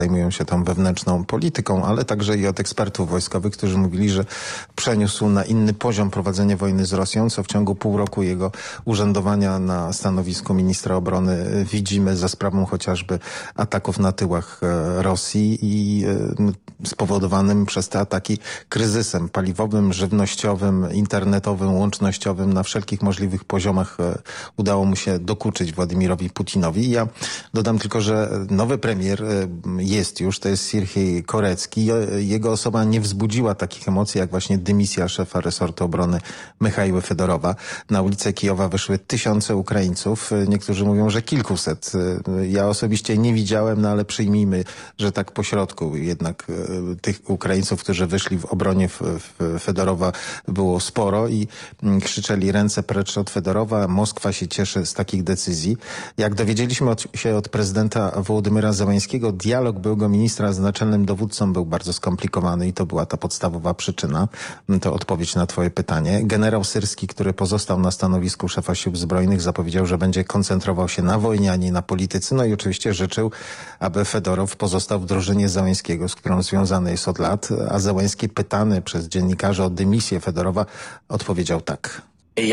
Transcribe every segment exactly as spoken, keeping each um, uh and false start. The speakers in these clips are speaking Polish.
zajmują się tą wewnętrzną polityką, ale także i od ekspertów wojskowych, którzy mówili, że przeniósł na inny poziom prowadzenie wojny z Rosją, co w ciągu pół roku jego urzędowania na stanowisku ministra obrony widzimy za sprawą chociażby ataków na tyłach Rosji i spowodowanym przez te ataki kryzysem paliwowym, żywnościowym, internetowym, łącznościowym. Na wszelkich możliwych poziomach udało mu się dokuczyć Władimirowi Putinowi. Ja dodam tylko, że nowy premier jest już, to jest Sierhiej Korecki. Jego osoba nie wzbudziła takich emocji jak właśnie dymisja szefa resortu obrony Michaiły Fedorowa. Na ulicę Kijowa wyszły tysiące Ukraińców. Niektórzy mówią, że kilkuset. Ja osobiście nie widziałem, no ale przyjmijmy, że tak po środku jednak tych Ukraińców, którzy wyszli w obronie Fedorowa było sporo i krzyczeli ręce precz od Fedorowa. Moskwa się cieszy z takich decyzji. Jak dowiedzieliśmy od, się od prezydenta Wołodymyra Zełańskiego, dialog byłego ministra z naczelnym dowódcą był bardzo skomplikowany i to była ta podstawowa przyczyna. To odpowiedź na twoje pytanie. Generał Syrski, który pozostał na stanowisku szefa sił zbrojnych, zapowiedział, że będzie koncentrował się na wojnie, a nie na polityce. No i oczywiście życzył, aby Fedorow pozostał w drużynie Zełańskiego, z którą związany jest od lat, a Zełański pytany przez dziennikarzy o dymisję Fedorowa odpowiedział tak.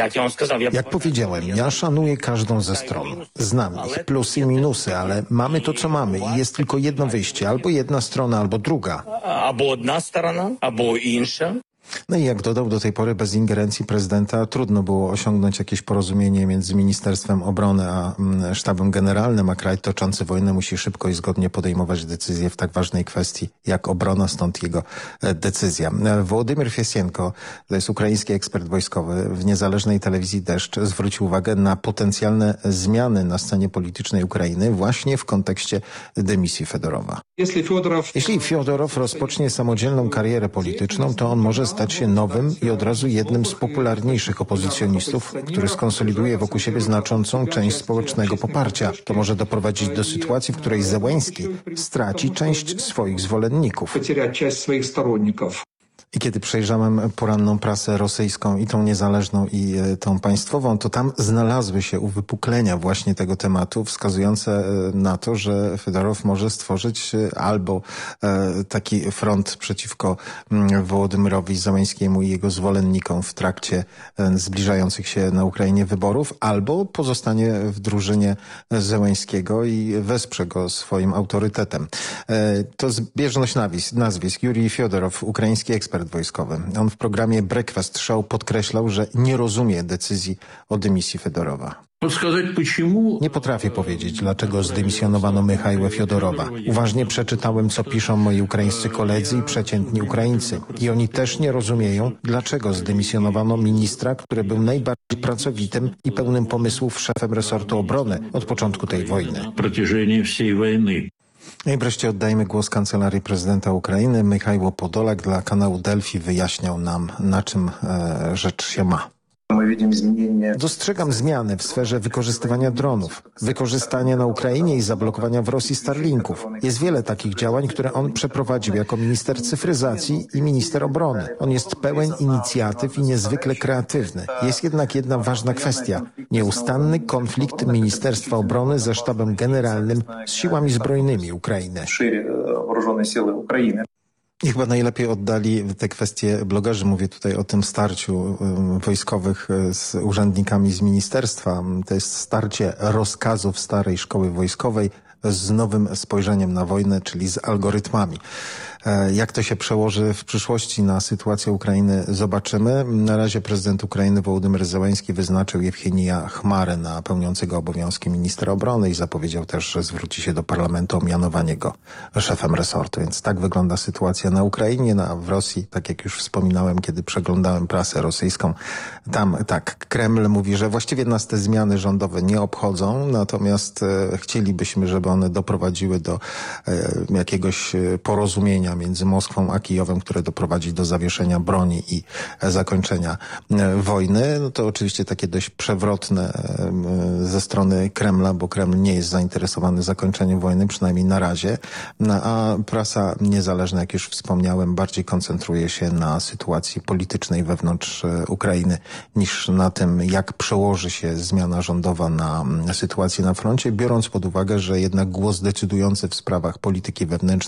Jak powiedziałem, ja szanuję każdą ze stron. Znam ich plusy i minusy, ale mamy to, co mamy i jest tylko jedno wyjście. Albo jedna strona, albo druga. Albo jedna strona, albo insza. No i jak dodał, do tej pory bez ingerencji prezydenta trudno było osiągnąć jakieś porozumienie między Ministerstwem Obrony a Sztabem Generalnym, a kraj toczący wojnę musi szybko i zgodnie podejmować decyzje w tak ważnej kwestii jak obrona, stąd jego decyzja. Wołodymyr Fiesienko, to jest ukraiński ekspert wojskowy, w niezależnej telewizji Deszcz zwrócił uwagę na potencjalne zmiany na scenie politycznej Ukrainy właśnie w kontekście dymisji Fedorowa. Jeśli Fiodorow rozpocznie samodzielną karierę polityczną, to on może stać się nowym i od razu jednym z popularniejszych opozycjonistów, który skonsoliduje wokół siebie znaczącą część społecznego poparcia. To może doprowadzić do sytuacji, w której Zełański straci część swoich zwolenników. I kiedy przejrzałem poranną prasę rosyjską i tą niezależną i e, tą państwową, to tam znalazły się uwypuklenia właśnie tego tematu wskazujące e, na to, że Fedorow może stworzyć e, albo e, taki front przeciwko m, Wołodymyrowi Zełańskiemu i jego zwolennikom w trakcie e, zbliżających się na Ukrainie wyborów, albo pozostanie w drużynie Zełańskiego i wesprze go swoim autorytetem. E, to zbieżność nazwisk. nazwisk. Jurij Fiodorow, ukraiński ekspert wojskowy. On w programie Breakfast Show podkreślał, że nie rozumie decyzji o dymisji Fedorowa. Nie potrafię powiedzieć, dlaczego zdymisjonowano Michaiłę Fiodorowa. Uważnie przeczytałem, co piszą moi ukraińscy koledzy i przeciętni Ukraińcy. I oni też nie rozumieją, dlaczego zdymisjonowano ministra, który był najbardziej pracowitym i pełnym pomysłów szefem resortu obrony od początku tej wojny. I wreszcie oddajmy głos kancelarii prezydenta Ukrainy. Michajło Podolak dla kanału Delfi wyjaśniał nam, na czym e, rzecz się ma. Dostrzegam zmiany w sferze wykorzystywania dronów, wykorzystania na Ukrainie i zablokowania w Rosji Starlinków. Jest wiele takich działań, które on przeprowadził jako minister cyfryzacji i minister obrony. On jest pełen inicjatyw i niezwykle kreatywny. Jest jednak jedna ważna kwestia. Nieustanny konflikt Ministerstwa Obrony ze Sztabem Generalnym z siłami zbrojnymi Ukrainy. I chyba najlepiej oddali te kwestie blogerzy. Mówię tutaj o tym starciu wojskowych z urzędnikami z ministerstwa. To jest starcie rozkazów starej szkoły wojskowej z nowym spojrzeniem na wojnę, czyli z algorytmami. Jak to się przełoży w przyszłości na sytuację Ukrainy, zobaczymy. Na razie prezydent Ukrainy Wołodymyr Zełański wyznaczył Jewchenija Chmarę na pełniącego obowiązki ministra obrony i zapowiedział też, że zwróci się do parlamentu o mianowanie go szefem resortu. Więc tak wygląda sytuacja na Ukrainie, no a w Rosji, tak jak już wspominałem, kiedy przeglądałem prasę rosyjską, tam tak, Kreml mówi, że właściwie nas te zmiany rządowe nie obchodzą, natomiast e, chcielibyśmy, żeby one doprowadziły do e, jakiegoś porozumienia między Moskwą a Kijowem, które doprowadzi do zawieszenia broni i zakończenia wojny. No to oczywiście takie dość przewrotne ze strony Kremla, bo Kreml nie jest zainteresowany zakończeniem wojny, przynajmniej na razie. A prasa niezależna, jak już wspomniałem, bardziej koncentruje się na sytuacji politycznej wewnątrz Ukrainy niż na tym, jak przełoży się zmiana rządowa na sytuację na froncie, biorąc pod uwagę, że jednak jednak głos decydujący w sprawach polityki wewnętrznej